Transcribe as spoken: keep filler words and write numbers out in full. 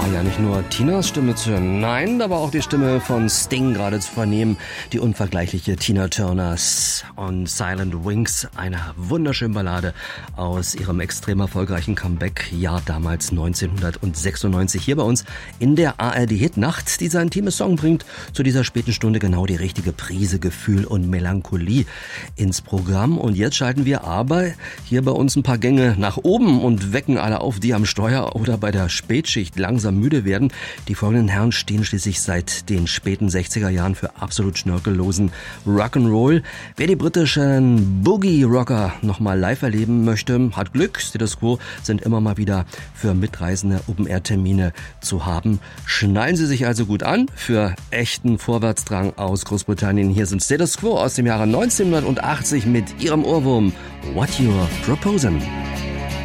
war ja nicht nur Tinas Stimme zu hören, nein, da war auch die Stimme von Sting gerade zu vernehmen. Die unvergleichliche Tina Turners on Silent Wings, eine wunderschöne Ballade aus ihrem extrem erfolgreichen Comeback-Jahr damals neunzehnhundertsechsundneunzig. Hier bei uns in der A R D-Hitnacht. Dieser intime Song bringt zu dieser späten Stunde genau die richtige Prise Gefühl und Melancholie ins Programm. Und jetzt schalten wir aber hier bei uns ein paar Gänge nach oben und wecken alle auf, die am Steuer oder bei der Spätschicht langsam müde werden. Die folgenden Herren stehen schließlich seit den späten sechziger Jahren für absolut schnörkellosen Rock'n'Roll. Wer die britischen Boogie-Rocker nochmal live erleben möchte, hat Glück. Status Quo sind immer mal wieder für Mitreisende Open-Air-Termine zu haben. Schnallen Sie sich also gut an für echten Vorwärtsdrang aus Großbritannien. Hier sind Status Quo aus dem Jahre neunzehnhundertachtzig mit ihrem Ohrwurm What You're Proposing.